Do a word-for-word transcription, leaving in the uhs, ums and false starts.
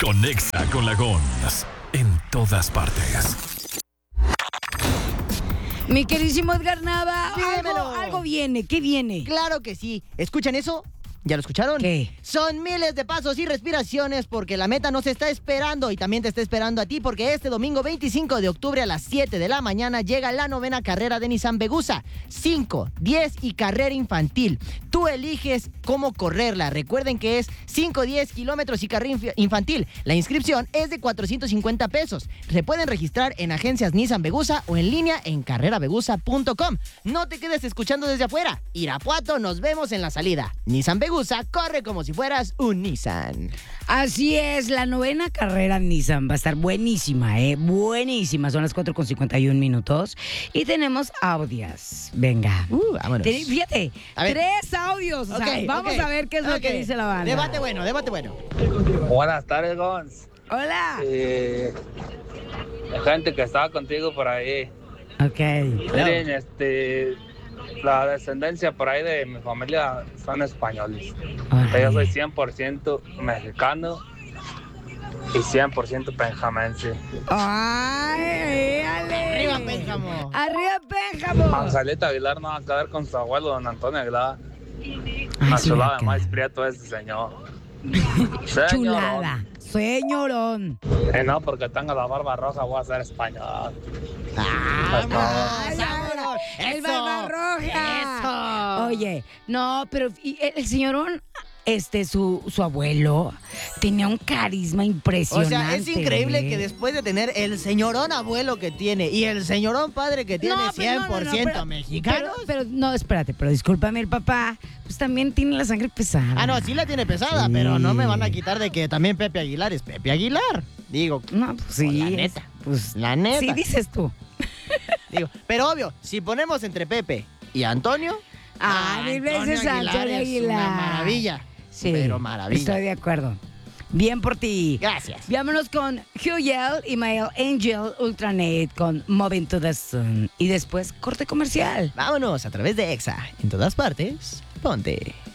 Conexa con la Gons. En todas partes. Mi queridísimo Edgar Nava, algo, Dímelo. algo viene. ¿Qué viene? Claro que sí. ¿Escuchan eso? ¿Ya lo escucharon? ¿Qué? Son miles de pasos y respiraciones porque la meta nos está esperando y también te está esperando a ti porque este domingo veinticinco de octubre a las siete de la mañana llega la novena carrera de Nissan Vegusa. cinco, diez y carrera infantil. Tú eliges cómo correrla. Recuerden que es cinco, diez kilómetros y carrera inf- infantil. La inscripción es de cuatrocientos cincuenta pesos. Se pueden registrar en agencias Nissan Vegusa o en línea en carrera vegusa punto com. No te quedes escuchando desde afuera. Irapuato, nos vemos en la salida. Nissan Vegusa, corre como si fueras un Nissan. Así es, la novena carrera Nissan va a estar buenísima, ¿eh? Buenísima. Son las cuatro con cincuenta y un minutos. Y tenemos audios. Venga. Uh, vámonos. Te- fíjate, A ver. tres audios. O sea, Ok, vamos ok, a ver qué es lo ok. que dice la banda. Debate bueno, debate bueno. Buenas tardes, Gons. Hola. Eh, la gente que estaba contigo por ahí. Ok. Miren, este, la descendencia por ahí de mi familia son españoles. Órale. Yo soy cien por ciento mexicano y cien por ciento penjamense. ¡Ay, ale! Arriba, Pénjamo. ¡Arriba, Pénjamo! Angelita Aguilar no va a quedar con su abuelo, don Antonio Aguilar. Ay, Una sí, chulada va a de maíz quedar. prieto ese señor. Chulada. Señorón. Señorón. Eh, no, porque tengo la barba roja voy a ser español. ¡Ah, Pues no. vámonos! ¡El ¡Eso! barba roja! ¡Eso! Oye, no, pero y el, el señorón, este, su, su abuelo, tenía un carisma O impresionante. sea, es increíble ¿eh? que después de tener el señorón abuelo que tiene y el señorón padre que tiene No, pero cien no, no, por no, ciento pero- mexicanos. Pero, pero, no, espérate, pero discúlpame, el papá, pues también tiene la sangre pesada. Ah, no, sí la tiene pesada, Sí. pero no me van a quitar de que también Pepe Aguilar es Pepe Aguilar. Digo, No, pues sí. la neta. Pues, la neta. sí, dices tú. Digo, pero obvio, si ponemos entre Pepe y Antonio. Ah, ah, mil veces Antonio es Aguilar. una maravilla. Sí, Pero maravilla. estoy de acuerdo. Bien por ti. Gracias. Vámonos con Hugh Yell y Mael Angel Ultranet con Moving to the Sun. Y después, corte comercial. Vámonos a través de Exa. En todas partes, ponte.